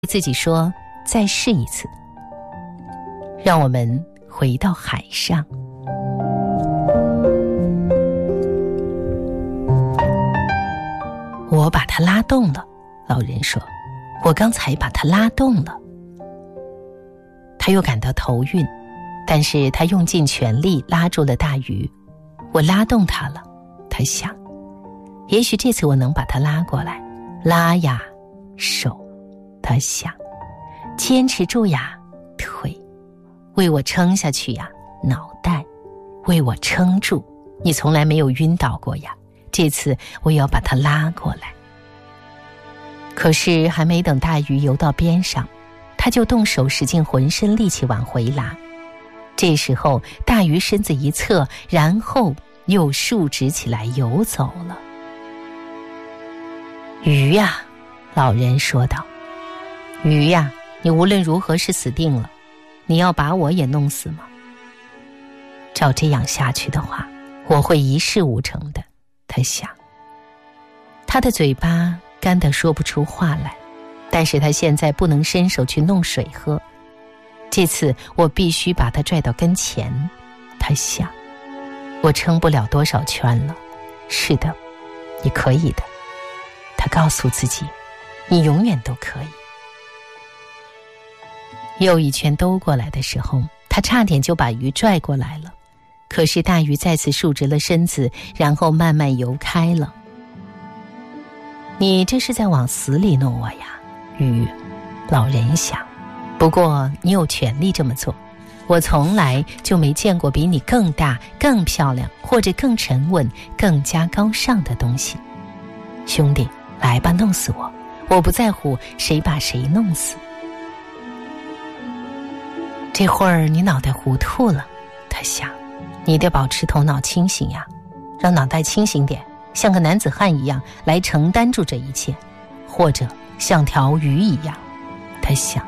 自己说再试一次。让我们回到海上。我把它拉动了，老人说，我刚才把它拉动了。他又感到头晕，但是他用尽全力拉住了大鱼。我拉动它了，他想，也许这次我能把它拉过来。拉呀，手，他想，坚持住呀，腿，为我撑下去呀，脑袋，为我撑住。你从来没有晕倒过呀，这次我要把它拉过来。可是还没等大鱼游到边上，他就动手使尽浑身力气往回拉。这时候大鱼身子一侧，然后又竖直起来游走了。鱼呀，老人说道，鱼呀，你无论如何是死定了，你要把我也弄死吗？照这样下去的话，我会一事无成的，他想。他的嘴巴干得说不出话来，但是他现在不能伸手去弄水喝。这次我必须把他拽到跟前，他想。我撑不了多少圈了。是的，你可以的。他告诉自己，你永远都可以。又一圈兜过来的时候，他差点就把鱼拽过来了。可是大鱼再次竖直了身子，然后慢慢游开了。你这是在往死里弄我呀，鱼，老人想。不过你有权利这么做，我从来就没见过比你更大、更漂亮，或者更沉稳、更加高尚的东西。兄弟，来吧，弄死我，我不在乎谁把谁弄死。这会儿你脑袋糊涂了，他想，你得保持头脑清醒呀，让脑袋清醒点，像个男子汉一样来承担住这一切，或者像条鱼一样，他想。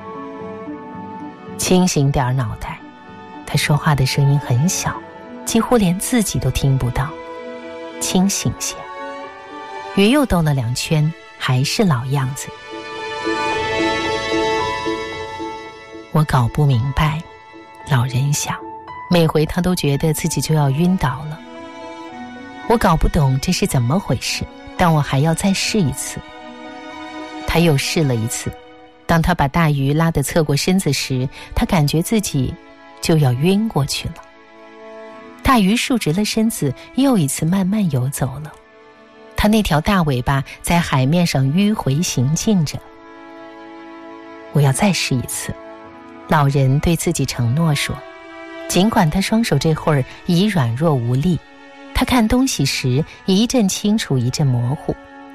清醒点脑袋，他说话的声音很小，几乎连自己都听不到。清醒些。鱼又兜了2圈，还是老样子。我搞不明白，老人想，每回他都觉得自己就要晕倒了。我搞不懂这是怎么回事，但我还要再试一次。他又试了一次，当他把大鱼拉得侧过身子时，他感觉自己就要晕过去了。大鱼竖直了身子，又一次慢慢游走了。他那条大尾巴在海面上迂回行进着。我要再试一次，老人对自己承诺说。尽管他双手这会儿已软弱无力，他看东西时一阵清楚一阵模糊。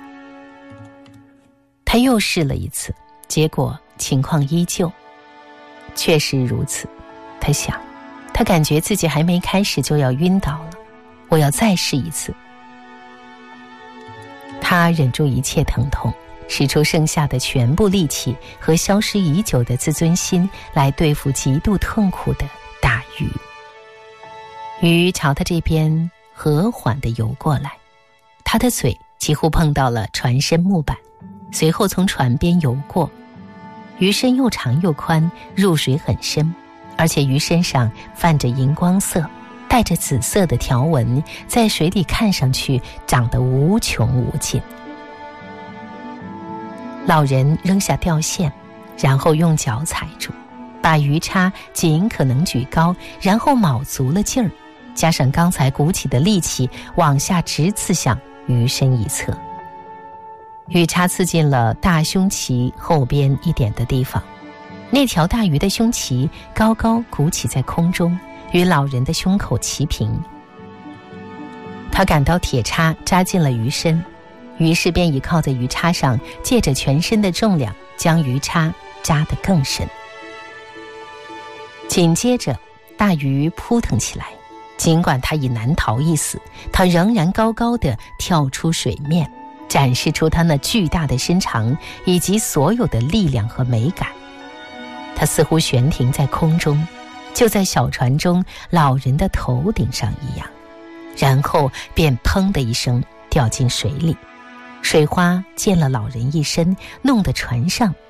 他又试了一次，结果情况依旧。确实如此，他想，他感觉自己还没开始就要晕倒了。我要再试一次。他忍住一切疼痛，使出剩下的全部力气和消失已久的自尊心来对付极度痛苦的大鱼。鱼朝他这边和缓地游过来，他的嘴几乎碰到了船身木板，随后从船边游过。鱼身又长又宽，入水很深，而且鱼身上泛着荧光色，带着紫色的条纹，在水里看上去长得无穷无尽。老人扔下钓线，然后用脚踩住，把鱼叉尽可能举高，然后卯足了劲儿，加上刚才鼓起的力气，往下直刺向鱼身一侧。鱼叉刺进了大胸鳍后边一点的地方，那条大鱼的胸鳍高高鼓起在空中，与老人的胸口齐平。他感到铁叉扎进了鱼身，于是便倚靠在鱼叉上，借着全身的重量将鱼叉扎得更深。紧接着大鱼扑腾起来，尽管它已难逃一死，它仍然高高地跳出水面，展示出它那巨大的身长以及所有的力量和美感。它似乎悬停在空中，就在小船中老人的头顶上一样，然后便砰的一声掉进水里，水花溅了老人一身，弄得船上